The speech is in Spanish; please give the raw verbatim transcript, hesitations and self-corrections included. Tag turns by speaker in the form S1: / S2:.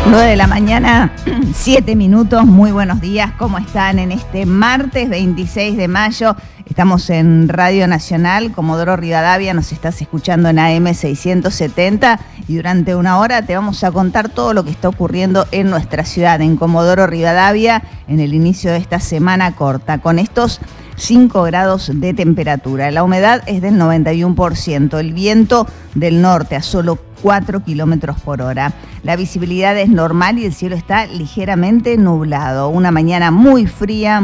S1: nueve de la mañana, siete minutos, muy buenos días, ¿cómo están en este martes veintiséis de mayo? Estamos en Radio Nacional, Comodoro Rivadavia, nos estás escuchando en A M seiscientos setenta y durante una hora te vamos a contar todo lo que está ocurriendo en nuestra ciudad, en Comodoro Rivadavia, en el inicio de esta semana corta, con estos cinco grados de temperatura. La humedad es del noventa y uno por ciento, el viento del norte a solo cuatro kilómetros por hora. La visibilidad es normal y el cielo está ligeramente nublado. Una mañana muy fría,